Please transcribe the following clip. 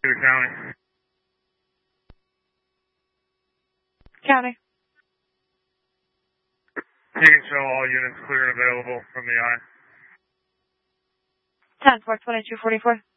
the county. County. You can show all units clear and available from the eye. 10-4, 2244.